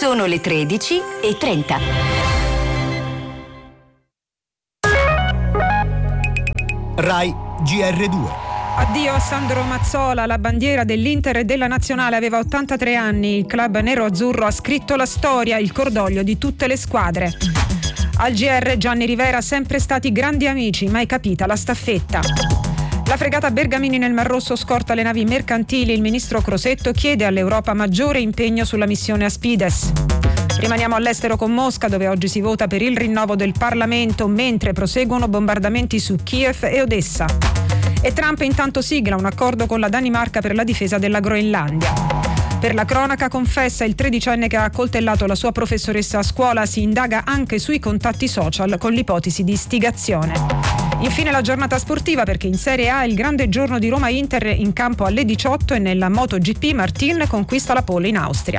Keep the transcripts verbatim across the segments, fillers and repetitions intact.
Sono le tredici e trenta. Rai G R due. Addio a Sandro Mazzola, la bandiera dell'Inter e della Nazionale, aveva ottantatré anni. Il club nero-azzurro ha scritto la storia, il cordoglio di tutte le squadre. Al G R Gianni Rivera, sempre stati grandi amici, mai capita la staffetta. La fregata Bergamini nel Mar Rosso scorta le navi mercantili, il ministro Crosetto chiede all'Europa maggiore impegno sulla missione Aspides. Rimaniamo all'estero con Mosca, dove oggi si vota per il rinnovo del Parlamento, mentre proseguono bombardamenti su Kiev e Odessa. E Trump intanto sigla un accordo con la Danimarca per la difesa della Groenlandia. Per la cronaca confessa il tredicenne che ha accoltellato la sua professoressa a scuola, si indaga anche sui contatti social con l'ipotesi di istigazione. Infine la giornata sportiva, perché in Serie A il grande giorno di Roma-Inter in campo alle diciotto e nella MotoGP Martin conquista la pole in Austria.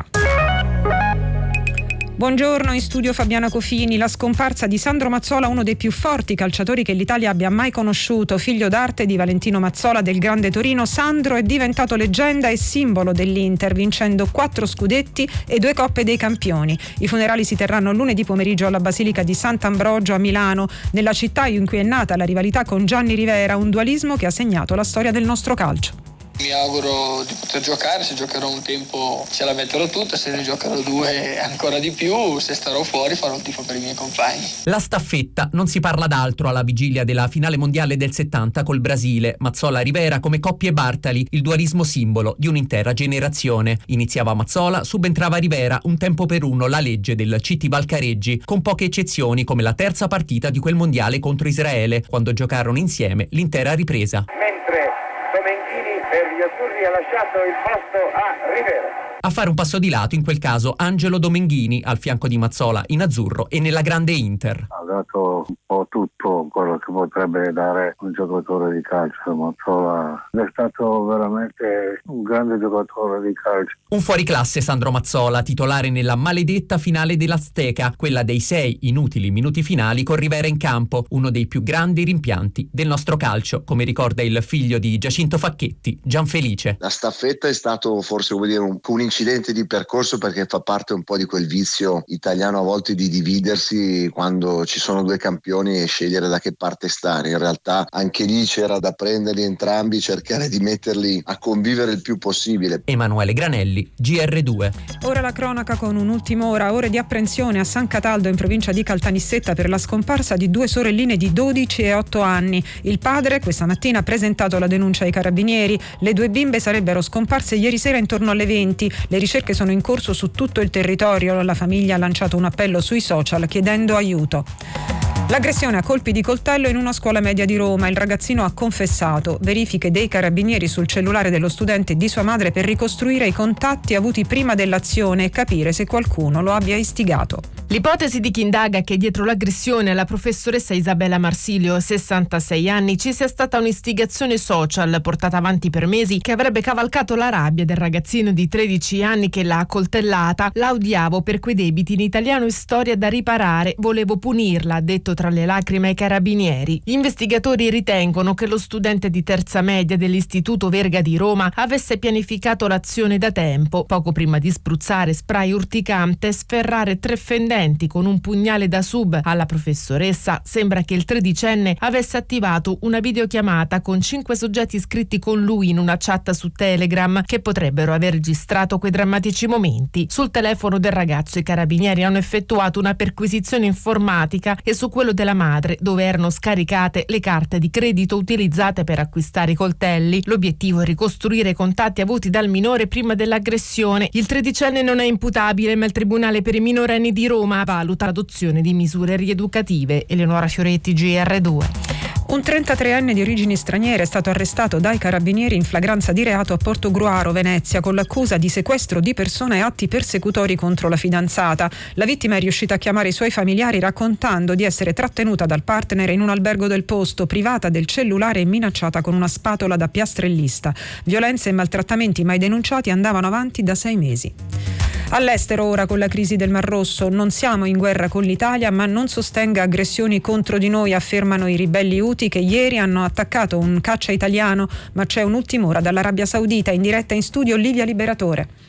Buongiorno, in studio Fabiana Cofini. La scomparsa di Sandro Mazzola, uno dei più forti calciatori che l'Italia abbia mai conosciuto. Figlio d'arte di Valentino Mazzola del Grande Torino, Sandro è diventato leggenda e simbolo dell'Inter, vincendo quattro scudetti e due Coppe dei Campioni. I funerali si terranno lunedì pomeriggio alla Basilica di Sant'Ambrogio a Milano, nella città in cui è nata la rivalità con Gianni Rivera, un dualismo che ha segnato la storia del nostro calcio. Mi auguro di poter giocare, se giocherò un tempo ce la metterò tutta, se ne giocherò due ancora di più, se starò fuori farò un tifo per i miei compagni. La staffetta, non si parla d'altro alla vigilia della finale mondiale del settanta col Brasile. Mazzola Rivera come coppie Bartali, il dualismo simbolo di un'intera generazione. Iniziava Mazzola, subentrava Rivera, un tempo per uno, la legge del C T Valcareggi, con poche eccezioni come la terza partita di quel mondiale contro Israele, quando giocarono insieme l'intera ripresa. Mentre Domenghini per gli azzurri ha lasciato il posto a Rivera. A fare un passo di lato in quel caso Angelo Domenghini al fianco di Mazzola in azzurro e nella grande Inter. Ha dato un po' tutto quello che potrebbe dare un giocatore di calcio. Mazzola è stato veramente un grande giocatore di calcio. Un fuoriclasse Sandro Mazzola, titolare nella maledetta finale dell'Azteca, quella dei sei inutili minuti finali con Rivera in campo, uno dei più grandi rimpianti del nostro calcio, come ricorda il figlio di Giacinto Facchetti, Gianfelice. La staffetta è stato forse vuol dire un, un incidente di percorso, perché fa parte un po' di quel vizio italiano a volte di dividersi quando ci sono due campioni e scegliere da che parte stare. In realtà anche lì c'era da prenderli entrambi, cercare di metterli a convivere il più possibile. Emanuele Granelli, G R due. Ora la cronaca con un'ultima ora, ore di apprensione a San Cataldo in provincia di Caltanissetta per la scomparsa di due sorelline di dodici e otto anni. Il padre questa mattina ha presentato la denuncia ai carabinieri. Le due bimbe sarebbero scomparse ieri sera intorno alle venti. Le ricerche sono in corso su tutto il territorio. La famiglia ha lanciato un appello sui social chiedendo aiuto. L'aggressione a colpi di coltello in una scuola media di Roma. Il ragazzino ha confessato. Verifiche dei carabinieri sul cellulare dello studente e di sua madre per ricostruire i contatti avuti prima dell'azione e capire se qualcuno lo abbia istigato. L'ipotesi di chi indaga che dietro l'aggressione alla professoressa Isabella Marsilio, sessantasei anni, ci sia stata un'istigazione social portata avanti per mesi che avrebbe cavalcato la rabbia del ragazzino di tredici anni che l'ha accoltellata. La odiavo per quei debiti in italiano e storia da riparare, volevo punirla, ha detto tra le lacrime ai carabinieri. Gli investigatori ritengono che lo studente di terza media dell'Istituto Verga di Roma avesse pianificato l'azione da tempo, poco prima di spruzzare spray urticante e sferrare tre fendenti con un pugnale da sub alla professoressa. Sembra che il tredicenne avesse attivato una videochiamata con cinque soggetti iscritti con lui in una chat su Telegram che potrebbero aver registrato quei drammatici momenti. Sul telefono del ragazzo i carabinieri hanno effettuato una perquisizione informatica e su quello della madre, dove erano scaricate le carte di credito utilizzate per acquistare i coltelli. L'obiettivo è ricostruire i contatti avuti dal minore prima dell'aggressione. Il tredicenne non è imputabile, ma il Tribunale per i minorenni di Roma valuta l'adozione di misure rieducative. Eleonora Fioretti, G R due. Un trentatreenne di origini straniere è stato arrestato dai carabinieri in flagranza di reato a Portogruaro, Venezia, con l'accusa di sequestro di persona e atti persecutori contro la fidanzata. La vittima è riuscita a chiamare i suoi familiari raccontando di essere trattenuta dal partner in un albergo del posto, privata del cellulare e minacciata con una spatola da piastrellista. Violenze e maltrattamenti mai denunciati andavano avanti da sei mesi. All'estero ora con la crisi del Mar Rosso. Non siamo in guerra con l'Italia, ma non sostenga aggressioni contro di noi, affermano i ribelli Houthi che ieri hanno attaccato un caccia italiano, ma c'è un'ultima ora dall'Arabia Saudita. In diretta in studio Livia Liberatore.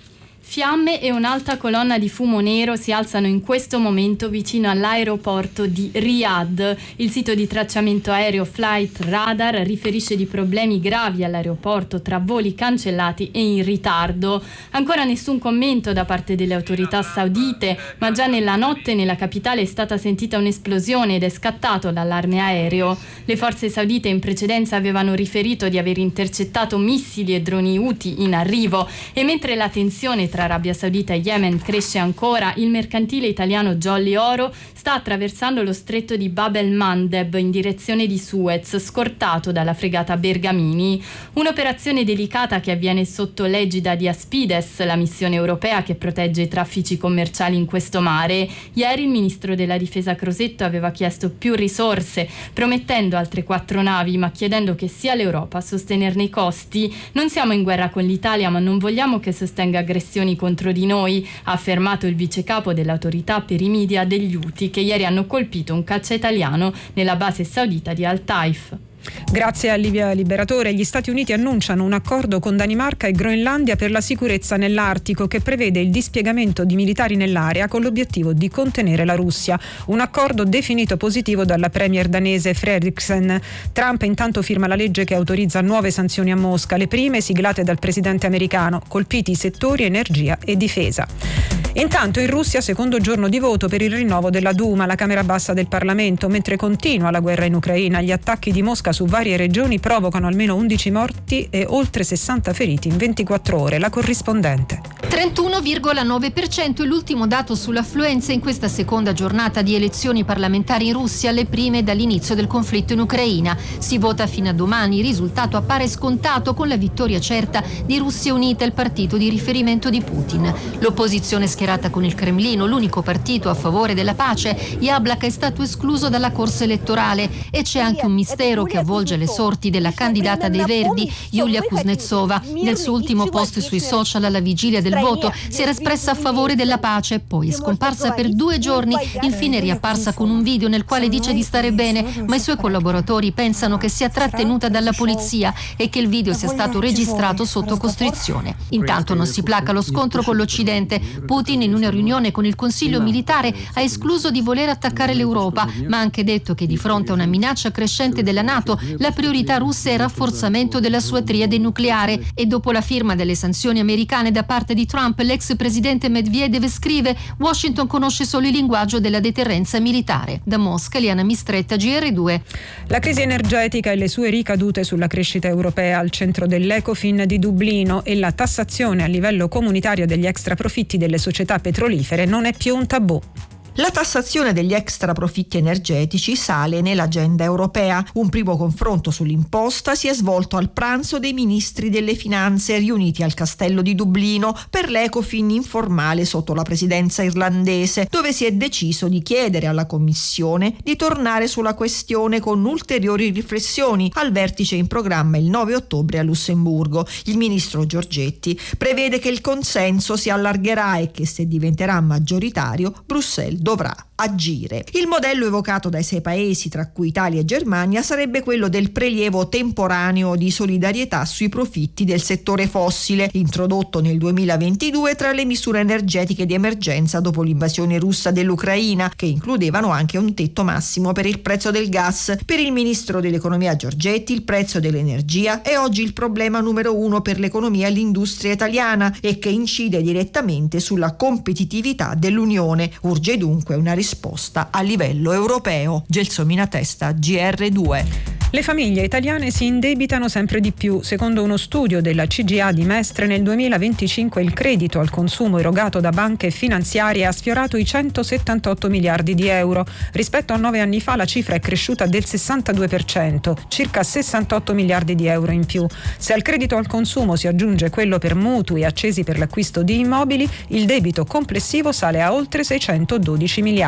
Fiamme e un'alta colonna di fumo nero si alzano in questo momento vicino all'aeroporto di Riyadh. Il sito di tracciamento aereo Flight Radar riferisce di problemi gravi all'aeroporto tra voli cancellati e in ritardo. Ancora nessun commento da parte delle autorità saudite, ma già nella notte nella capitale è stata sentita un'esplosione ed è scattato l'allarme aereo. Le forze saudite in precedenza avevano riferito di aver intercettato missili e droni Houthi in arrivo, e mentre la tensione tra Arabia Saudita e Yemen cresce ancora, il mercantile italiano Jolly Oro sta attraversando lo stretto di Bab el-Mandeb in direzione di Suez, scortato dalla fregata Bergamini. Un'operazione delicata che avviene sotto l'egida di Aspides, la missione europea che protegge i traffici commerciali in questo mare. Ieri il ministro della difesa Crosetto aveva chiesto più risorse, promettendo altre quattro navi, ma chiedendo che sia l'Europa a sostenerne i costi. Non siamo in guerra con l'Italia, ma non vogliamo che sostenga aggressioni contro di noi, ha affermato il vicecapo dell'autorità per i media degli Houthi, che ieri hanno colpito un caccia italiano nella base saudita di Al-Taif. Grazie a Livia Liberatore, gli Stati Uniti annunciano un accordo con Danimarca e Groenlandia per la sicurezza nell'Artico, che prevede il dispiegamento di militari nell'area con l'obiettivo di contenere la Russia. Un accordo definito positivo dalla premier danese Frederiksen. Trump intanto firma la legge che autorizza nuove sanzioni a Mosca, le prime siglate dal presidente americano, colpiti i settori energia e difesa. Intanto in Russia secondo giorno di voto per il rinnovo della Duma, la Camera Bassa del Parlamento, mentre continua la guerra in Ucraina. Gli attacchi di Mosca su varie regioni provocano almeno undici morti e oltre sessanta feriti in ventiquattro ore. La corrispondente. trentuno virgola nove per cento è l'ultimo dato sull'affluenza in questa seconda giornata di elezioni parlamentari in Russia, le prime dall'inizio del conflitto in Ucraina. Si vota fino a domani, il risultato appare scontato con la vittoria certa di Russia Unita, il partito di riferimento di Putin. L'opposizione schierata con il Cremlino, l'unico partito a favore della pace, Yablaka, è stato escluso dalla corsa elettorale, e c'è anche un mistero che avvolge le sorti della candidata dei Verdi, Yulia Kuznetsova. Nel suo ultimo post sui social alla vigilia del voto si era espressa a favore della pace, poi è scomparsa per due giorni, infine è riapparsa con un video nel quale dice di stare bene, ma i suoi collaboratori pensano che sia trattenuta dalla polizia e che il video sia stato registrato sotto costrizione. Intanto non si placa lo scontro con l'Occidente. Putin, in una riunione con il Consiglio militare, ha escluso di voler attaccare l'Europa, ma ha anche detto che di fronte a una minaccia crescente della NATO, la priorità russa è il rafforzamento della sua triade nucleare. E dopo la firma delle sanzioni americane da parte di Trump, l'ex presidente Medvedev scrive: Washington conosce solo il linguaggio della deterrenza militare. Da Mosca, Liana Mistretta, G R due. La crisi energetica e le sue ricadute sulla crescita europea al centro dell'Ecofin di Dublino, e la tassazione a livello comunitario degli extraprofitti delle società petrolifere non è più un tabù. La tassazione degli extra profitti energetici sale nell'agenda europea. Un primo confronto sull'imposta si è svolto al pranzo dei ministri delle finanze riuniti al castello di Dublino per l'Ecofin informale sotto la presidenza irlandese, dove si è deciso di chiedere alla Commissione di tornare sulla questione con ulteriori riflessioni al vertice in programma il nove ottobre a Lussemburgo. Il ministro Giorgetti prevede che il consenso si allargherà e che, se diventerà maggioritario, Bruxelles dovrà agire. Il modello evocato dai sei paesi, tra cui Italia e Germania, sarebbe quello del prelievo temporaneo di solidarietà sui profitti del settore fossile, introdotto nel duemilaventidue tra le misure energetiche di emergenza dopo l'invasione russa dell'Ucraina, che includevano anche un tetto massimo per il prezzo del gas. Per il ministro dell'economia Giorgetti il prezzo dell'energia è oggi il problema numero uno per l'economia e l'industria italiana, e che incide direttamente sulla competitività dell'Unione. Urge dunque una risposta a livello europeo. Gelsomina Testa, G R due. Le famiglie italiane si indebitano sempre di più. Secondo uno studio della C G A di Mestre, nel duemilaventicinque il credito al consumo erogato da banche finanziarie ha sfiorato i centosettantotto miliardi di euro. Rispetto a nove anni fa la cifra è cresciuta del sessantadue per cento, circa sessantotto miliardi di euro in più. Se al credito al consumo si aggiunge quello per mutui accesi per l'acquisto di immobili, il debito complessivo sale a oltre seicentododici miliardi.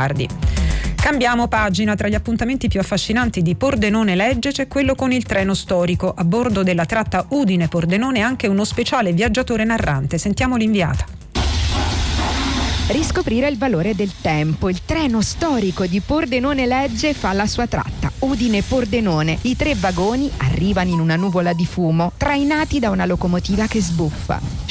Cambiamo pagina. Tra gli appuntamenti più affascinanti di Pordenone Legge c'è quello con il treno storico. A bordo della tratta Udine-Pordenone anche uno speciale viaggiatore narrante. Sentiamo l'inviata. Riscoprire il valore del tempo. Il treno storico di Pordenone Legge fa la sua tratta, Udine-Pordenone. I tre vagoni arrivano in una nuvola di fumo, trainati da una locomotiva che sbuffa.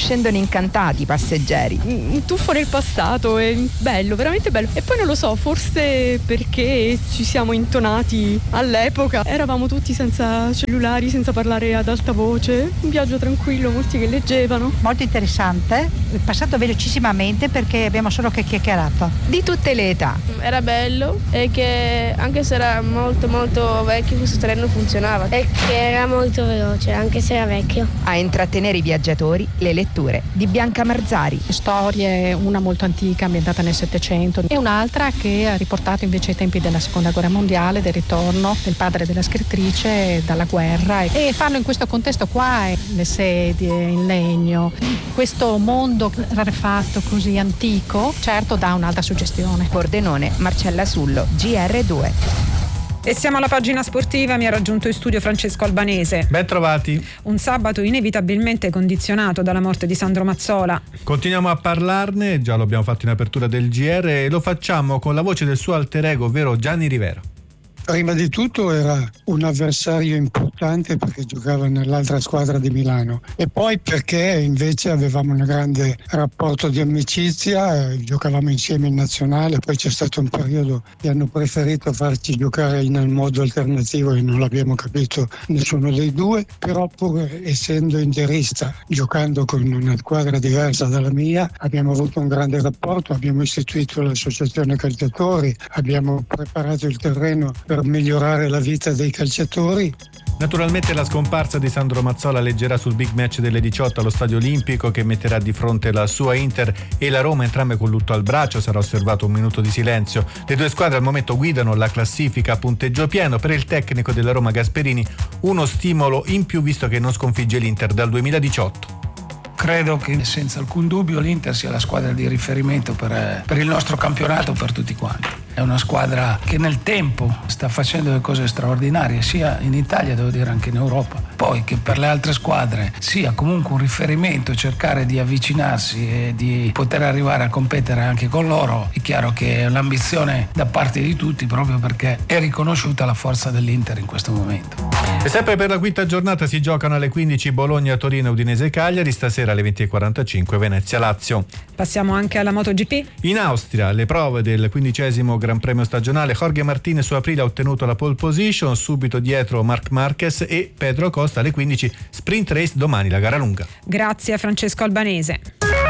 scendono incantati i passeggeri. Un tuffo nel passato, è bello, veramente bello. E poi non lo so, forse perché ci siamo intonati all'epoca, eravamo tutti senza cellulari, senza parlare ad alta voce, un viaggio tranquillo, molti che leggevano. Molto interessante, è passato velocissimamente perché abbiamo solo che chiacchierato. Di tutte le età. Era bello e che anche se era molto molto vecchio questo treno funzionava. E che era molto veloce anche se era vecchio. A intrattenere i viaggiatori le letture di Bianca Marzari. Storie, una molto antica ambientata nel Settecento e un'altra che ha riportato invece i tempi della Seconda Guerra Mondiale, del ritorno del padre della scrittrice dalla guerra, e farlo in questo contesto qua, le sedie in legno, questo mondo rarefatto così antico, certo dà un'altra suggestione. Pordenone, Marcella Sullo, G R due. E siamo alla pagina sportiva, mi ha raggiunto in studio Francesco Albanese. Ben trovati. Un sabato inevitabilmente condizionato dalla morte di Sandro Mazzola. Continuiamo a parlarne, già lo abbiamo fatto in apertura del G R e lo facciamo con la voce del suo alter ego, ovvero Gianni Rivera. Prima di tutto era un avversario importante perché giocava nell'altra squadra di Milano e poi perché invece avevamo un grande rapporto di amicizia, eh, giocavamo insieme in nazionale, poi c'è stato un periodo che hanno preferito farci giocare in un modo alternativo e non l'abbiamo capito nessuno dei due, però pur essendo interista, giocando con una squadra diversa dalla mia, abbiamo avuto un grande rapporto, abbiamo istituito l'associazione calciatori, abbiamo preparato il terreno per migliorare la vita dei calciatori. Naturalmente la scomparsa di Sandro Mazzola leggerà sul big match delle diciotto allo Stadio Olimpico, che metterà di fronte la sua Inter e la Roma, entrambe con lutto al braccio. Sarà osservato un minuto di silenzio. Le due squadre al momento guidano la classifica a punteggio pieno. Per il tecnico della Roma Gasperini uno stimolo in più, visto che non sconfigge l'Inter dal duemiladiciotto. Credo che senza alcun dubbio l'Inter sia la squadra di riferimento per, per il nostro campionato, per tutti quanti. È una squadra che nel tempo sta facendo delle cose straordinarie, sia in Italia, devo dire, anche in Europa. Poi che per le altre squadre sia comunque un riferimento, cercare di avvicinarsi e di poter arrivare a competere anche con loro, è chiaro che è l'ambizione da parte di tutti, proprio perché è riconosciuta la forza dell'Inter in questo momento. E sempre per la quinta giornata si giocano alle quindici Bologna, Torino, Udinese, Cagliari, stasera alle venti e quarantacinque Venezia, Lazio. Passiamo anche alla MotoGP. In Austria, le prove del quindicesimo Gran Premio stagionale, Jorge Martinez su aprile ha ottenuto la pole position, subito dietro Marc Marquez e Pedro Costa. Alle quindici sprint race, domani la gara lunga. Grazie a Francesco Albanese.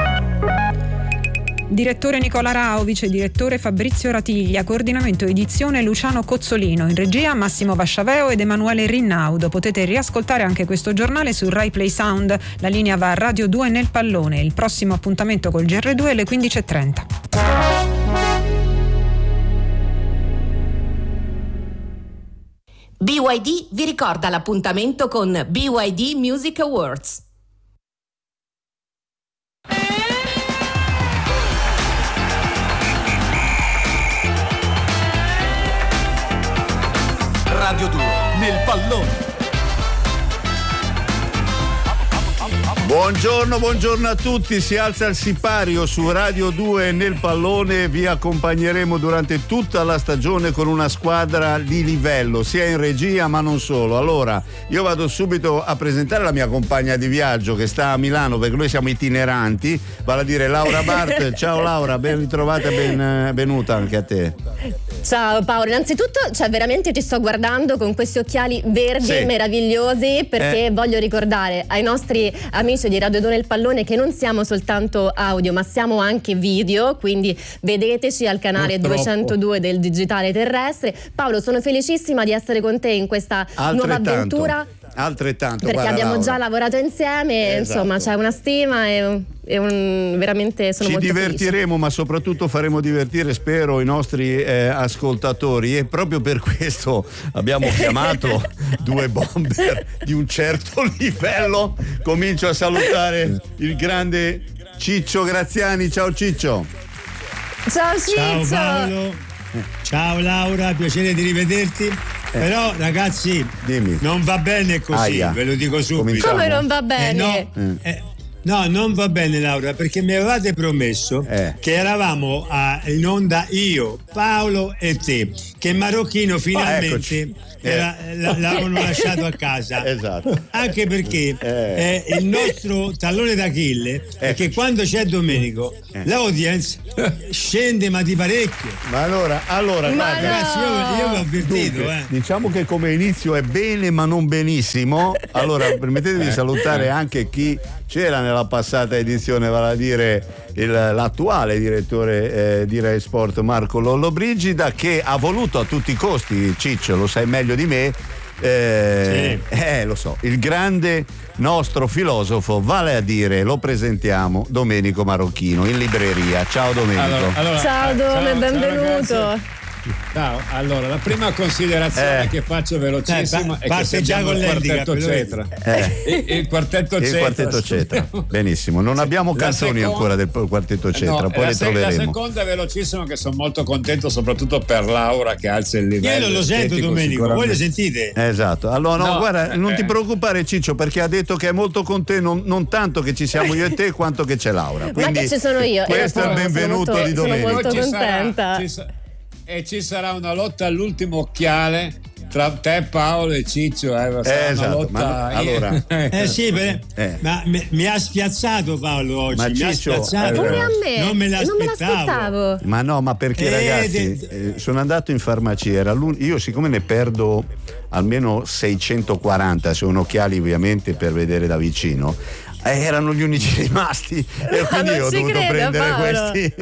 Direttore Nicola Rao, vice direttore Fabrizio Ratiglia, coordinamento edizione Luciano Cozzolino, in regia Massimo Vasciaveo ed Emanuele Rinnaudo. Potete riascoltare anche questo giornale su Rai Play Sound. La linea va a Radio due nel pallone. Il prossimo appuntamento col G R due alle quindici e trenta. B Y D vi ricorda l'appuntamento con B Y D Music Awards. Radio due nel pallone. Buongiorno, buongiorno a tutti, si alza il sipario su Radio due nel pallone, vi accompagneremo durante tutta la stagione con una squadra di livello, sia in regia ma non solo. Allora, io vado subito a presentare la mia compagna di viaggio che sta a Milano, perché noi siamo itineranti, vale a dire Laura Bart. Ciao Laura, ben ritrovata e ben, venuta anche a te. Ciao Paolo, innanzitutto cioè veramente ti sto guardando con questi occhiali verdi sì. meravigliosi, perché eh. voglio ricordare ai nostri amici di Radio due nel pallone che non siamo soltanto audio ma siamo anche video, quindi vedeteci al canale Purtroppo. duecentodue del digitale terrestre. Paolo, sono felicissima di essere con te in questa nuova avventura. Altrettanto, perché guarda, abbiamo Laura. già lavorato insieme, esatto. Insomma c'è una stima e, e un, veramente sono ci molto divertiremo felice. Ma soprattutto faremo divertire, spero, i nostri eh, ascoltatori, e proprio per questo abbiamo chiamato due bomber di un certo livello. Comincio a salutare il grande Ciccio Graziani. Ciao Ciccio. Ciao Ciccio. Ciao Paolo, ciao Laura, piacere di rivederti. Eh. Però ragazzi, dimmi, non va bene così, Aia. Ve lo dico subito. Come non va bene? Eh no, eh. Eh, No, non va bene Laura, perché mi avevate promesso eh. che eravamo a, in onda io, Paolo e te, che Marocchino finalmente oh, era, eh. l- l'avevano lasciato a casa. Esatto. Anche perché eh. è il nostro tallone d'Achille, perché Eccoci. quando c'è Domenico eh. l'audience scende ma di parecchio. Ma allora, allora ma guarda, ragazzi, io, io vi ho avvertito. Dunque, eh. diciamo che come inizio è bene ma non benissimo. Allora permettetemi di salutare anche chi c'era nella passata edizione, vale a dire il, l'attuale direttore eh, di Rai Sport Marco Lollobrigida, che ha voluto a tutti i costi, Ciccio lo sai meglio di me, eh, sì. eh, lo so, il grande nostro filosofo, vale a dire, lo presentiamo, Domenico Marocchino in libreria. Ciao Domenico. Allora, allora, ciao Dome, ciao, benvenuto. Ciao, Ciao, allora la prima considerazione eh. che faccio velocissima eh, è che sentiamo il quartetto cetra. Eh. Il, il quartetto il cetra. quartetto cetra. Benissimo, non abbiamo canzoni seconda... ancora del quartetto cetra, no, poi le se- troveremo. La seconda è velocissima, che sono molto contento soprattutto per Laura che alza il livello. Io non lo sento estetico, Domenico, voi lo sicuramente. sentite? Esatto, allora no, No, guarda, eh, non ti eh. preoccupare Ciccio, perché ha detto che è molto con te, non, non tanto che ci siamo io e te quanto che c'è Laura. Quindi Ma che ci sono io. questo io è il sono benvenuto molto, di Domenico. Sono molto Ci sarà- contenta. ci sa- e ci sarà una lotta all'ultimo occhiale tra te, Paolo e Ciccio. Eh, sarà Eh, una esatto, lotta. ma no- allora- Eh sì, per- Eh. ma mi, mi ha spiazzato Paolo oggi, Ma mi ha Ciccio, spiazzato. allora- Pure a me. Non me Non me l'aspettavo. l'aspettavo. Ma no, ma perché Eh, ragazzi, de- eh, sono andato in farmacia, era l'un- io siccome ne perdo almeno seicentoquaranta, sono occhiali ovviamente per vedere da vicino, eh, erano gli unici rimasti e quindi Non io ho ci dovuto credo, prendere Paolo. questi.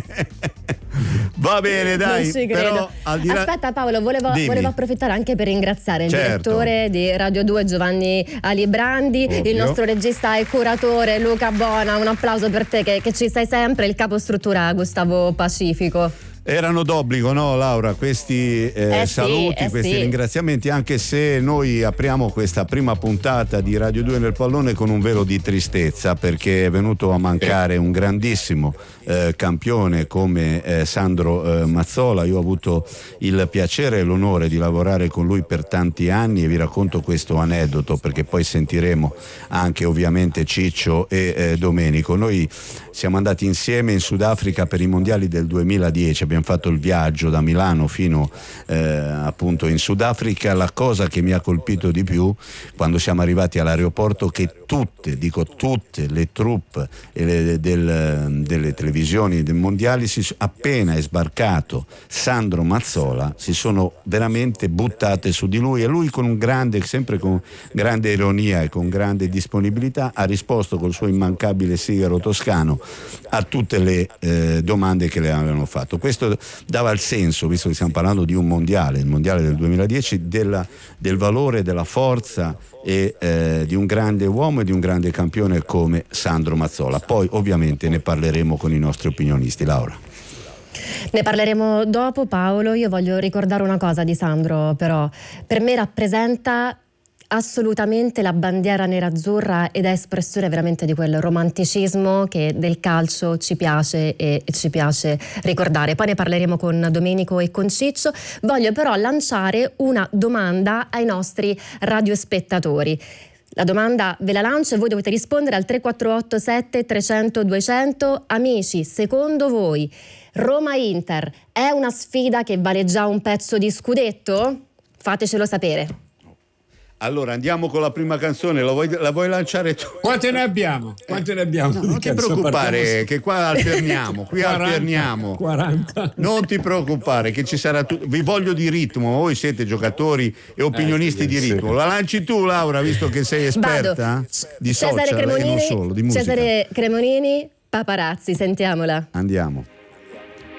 Va bene, dai, Non ci credo. però al di là... Aspetta Paolo, volevo, Dimmi. volevo approfittare anche per ringraziare il Certo. direttore di Radio due Giovanni Alibrandi, Ovvio. il nostro regista e curatore Luca Bona, un applauso per te che, che ci sei sempre, il capostruttura Gustavo Pacifico. Erano d'obbligo, no Laura, questi eh, Eh sì, saluti, eh questi sì. ringraziamenti, anche se noi apriamo questa prima puntata di Radio due nel pallone con un velo di tristezza, perché è venuto a mancare un grandissimo eh, campione come eh, Sandro eh, Mazzola. Io ho avuto il piacere e l'onore di lavorare con lui per tanti anni e vi racconto questo aneddoto, perché poi sentiremo anche ovviamente Ciccio e eh, Domenico. Noi siamo andati insieme in Sudafrica per i mondiali del duemiladieci, abbiamo fatto il viaggio da Milano fino eh, appunto in Sudafrica. La cosa che mi ha colpito di più quando siamo arrivati all'aeroporto, che tutte, dico tutte le troupe e le, del, delle televisioni dei mondiali, si, appena è sbarcato Sandro Mazzola, si sono veramente buttate su di lui, e lui con un grande, sempre con grande ironia e con grande disponibilità, ha risposto col suo immancabile sigaro toscano a tutte le eh, domande che le avevano fatto. Questo dava il senso, visto che stiamo parlando di un mondiale, il mondiale del duemiladieci, della, del valore, della forza e eh, di un grande uomo e di un grande campione come Sandro Mazzola. Poi ovviamente ne parleremo con i nostri opinionisti. Laura. Ne parleremo dopo Paolo, io voglio ricordare una cosa di Sandro però, per me rappresenta assolutamente la bandiera nerazzurra ed è espressione veramente di quel romanticismo che del calcio ci piace e ci piace ricordare. Poi ne parleremo con Domenico e con Ciccio. Voglio però lanciare una domanda ai nostri radiospettatori. La domanda ve la lancio e voi dovete rispondere al tre quattro otto sette trecento duecento. Amici, secondo voi Roma-Inter è una sfida che vale già un pezzo di scudetto? Fatecelo sapere. Allora andiamo con la prima canzone, la vuoi, la vuoi lanciare tu? Quante ne abbiamo? Quante ne abbiamo? No, non ti preoccupare, partiamo... che qua alterniamo, qui quaranta, alterniamo. quaranta. Non ti preoccupare, che ci sarà tu... Vi voglio di ritmo, voi siete giocatori e opinionisti eh, sì, di ritmo. Sì. La lanci tu, Laura, visto che sei esperta Vado. di Cesare social Cremonini, e non solo, di musica. Cesare Cremonini, Paparazzi, sentiamola. Andiamo.